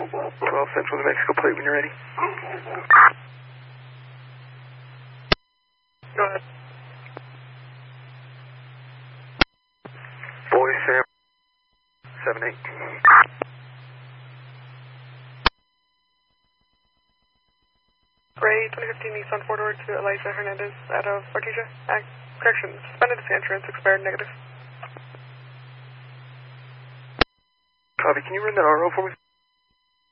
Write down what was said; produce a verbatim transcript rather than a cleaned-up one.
twelve Central New Mexico plate when you're ready. Go ahead. Boy Sam seven eight. Gray twenty fifteen Nissan four door to Eliza Hernandez out of Artesia. Act, correction, suspended insurance, expired negative. Copy, can you run that R O for me?